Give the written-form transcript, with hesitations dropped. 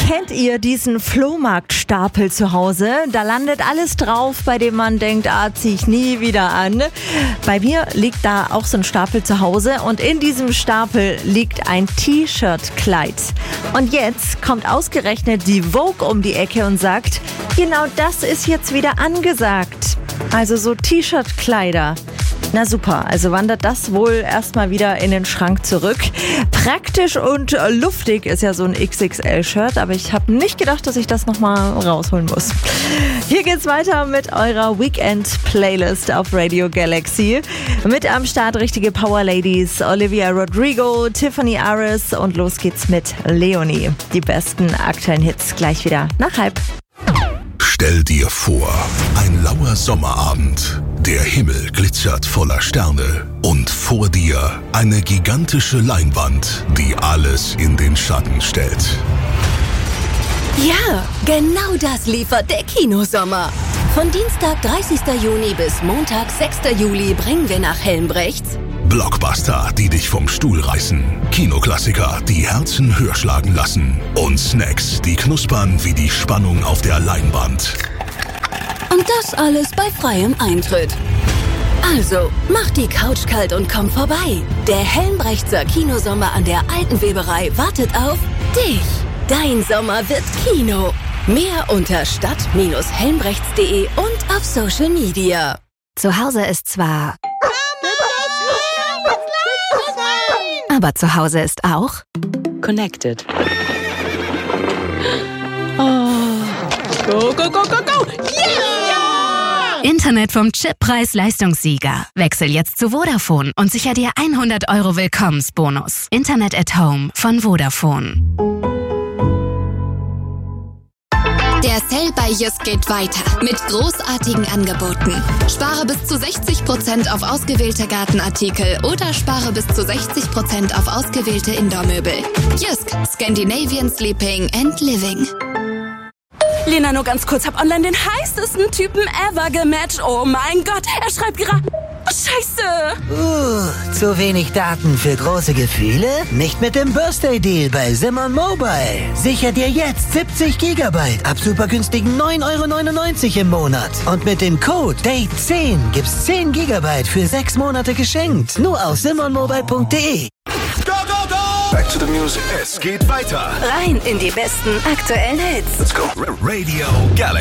Kennt ihr diesen Flohmarktstapel zu Hause? Da landet alles drauf, bei dem man denkt, zieh ich nie wieder an. Bei mir liegt da auch so ein Stapel zu Hause und in diesem Stapel liegt ein T-Shirt-Kleid. Und jetzt kommt ausgerechnet die Vogue um die Ecke und sagt, genau das ist jetzt wieder angesagt. Also so T-Shirt-Kleider. Na super, also wandert das wohl erstmal wieder in den Schrank zurück. Praktisch und luftig ist ja so ein XXL-Shirt, aber ich habe nicht gedacht, dass ich das nochmal rausholen muss. Hier geht's weiter mit eurer Weekend-Playlist auf Radio Galaxy. Mit am Start richtige Power Ladies, Olivia Rodrigo, Tiffany Aris und los geht's mit Leonie. Die besten aktuellen Hits gleich wieder nach 12:30. Stell dir vor, ein lauer Sommerabend. Der Himmel glitzert voller Sterne und vor dir eine gigantische Leinwand, die alles in den Schatten stellt. Ja, genau das liefert der Kinosommer. Von Dienstag, 30. Juni bis Montag, 6. Juli bringen wir nach Helmbrechts Blockbuster, die dich vom Stuhl reißen. Kinoklassiker, die Herzen höher schlagen lassen. Und Snacks, die knuspern wie die Spannung auf der Leinwand. und das alles bei freiem Eintritt. Also, mach die Couch kalt und komm vorbei. Der Helmbrechtser Kinosommer an der Alten Weberei wartet auf dich. Dein Sommer wird Kino. Mehr unter stadt-helmbrechts.de und auf Social Media. Zu Hause ist zwar... Aber zu Hause ist auch... Connected. Oh. Go, go, go, go, go! Yeah! Internet vom Chip-Preis-Leistungssieger. Wechsel jetzt zu Vodafone und sicher dir 100 € Willkommensbonus. Internet at Home von Vodafone. Der Sale bei Jysk geht weiter mit großartigen Angeboten. Spare bis zu 60% auf ausgewählte Gartenartikel oder spare bis zu 60% auf ausgewählte Indoormöbel. Jysk, Scandinavian Sleeping and Living. Lena, nur ganz kurz, hab online den heißesten Typen ever gematcht. Oh mein Gott, er schreibt gerade... Oh, Scheiße! Zu wenig Daten für große Gefühle? Nicht mit dem Birthday Deal bei Simon Mobile. Sicher dir jetzt 70 GB ab super günstigen 9,99 € im Monat. Und mit dem Code DATE10 gibt's 10 GB für 6 Monate geschenkt. Nur auf simonmobile.de. Go, go, go! Back to the music. Es geht weiter. Rein in die besten aktuellen Hits. Let's go. Radio Galaxy.